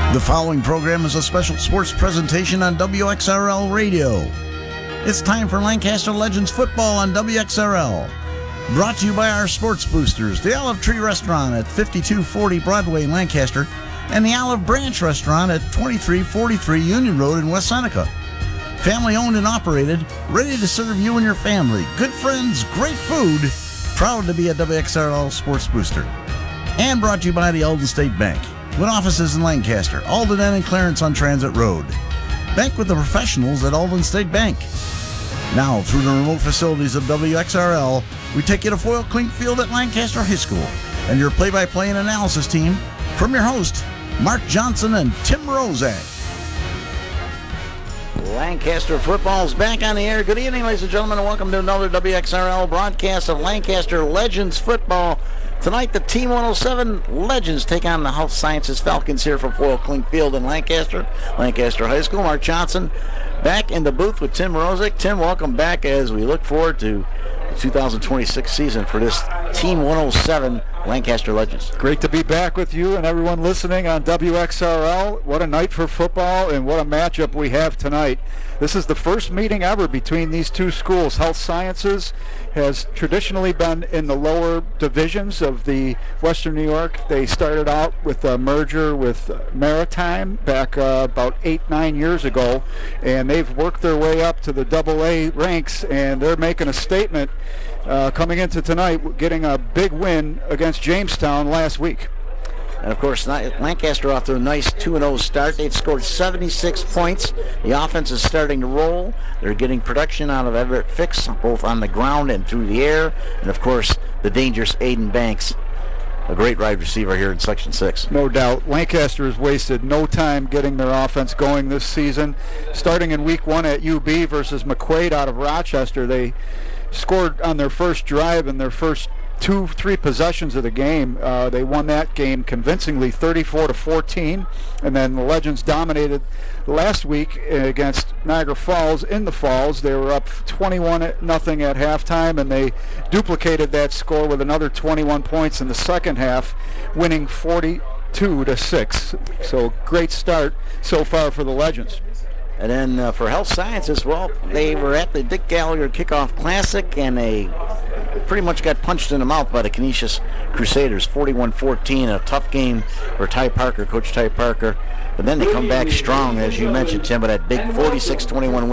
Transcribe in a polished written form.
The following program is a special sports presentation on WXRL Radio. It's time for Lancaster Legends football on WXRL. Brought to you by our sports boosters, the Olive Tree Restaurant at 5240 Broadway in Lancaster, and the Olive Branch Restaurant at 2343 Union Road in West Seneca. Family owned and operated, ready to serve you and your family. Good friends, great food, proud to be a WXRL sports booster. And brought to you by the Alden State Bank, with offices in Lancaster, Alden and Clarence on Transit Road. Bank with the professionals at Alden State Bank. Now, through the remote facilities of WXRL, we take you to Foyle Clink Field at Lancaster High School and your play-by-play and analysis team from your host, Mark Johnson and Tim Rozak. Lancaster football's back on the air. Good evening, ladies and gentlemen, and welcome to another WXRL broadcast of Lancaster Legends football. Tonight, the Team 107 Legends take on the Health Sciences Falcons here from Foyle Clink Field in Lancaster High School. Mark Johnson back in the booth with Tim Rozak. Tim, welcome back as we look forward to the 2026 season for this Team 107 Lancaster Legends. Great to be back with you and everyone listening on WXRL. What a night for football and what a matchup we have tonight. This is the first meeting ever between these two schools. Health Sciences has traditionally been in the lower divisions of the Western New York. They started out with a merger with Maritime back about 8-9 years ago, and they've worked their way up to the AA ranks, and they're making a statement coming into tonight, getting a big win against Jamestown last week. And, of course, Lancaster off to a nice 2-0 start. They've scored 76 points. The offense is starting to roll. They're getting production out of Everett Fix, both on the ground and through the air. And, of course, the dangerous Aiden Banks, a great wide receiver here in Section 6. No doubt. Lancaster has wasted no time getting their offense going this season. Starting in Week 1 at UB versus McQuaid out of Rochester, they scored on their first drive and their first 2-3 possessions of the game. They won that game convincingly 34-14, and then the Legends dominated last week against Niagara Falls in the Falls. They were up 21-0 at halftime, and they duplicated that score with another 21 points in the second half, winning 42-6. So great start so far for the Legends. And then for Health Sciences, well, they were at the Dick Gallagher Kickoff Classic, and they pretty much got punched in the mouth by the Canisius Crusaders, 41-14, a tough game for Coach Ty Parker. But then they come back strong, as you mentioned, Tim, with that big 46-21 win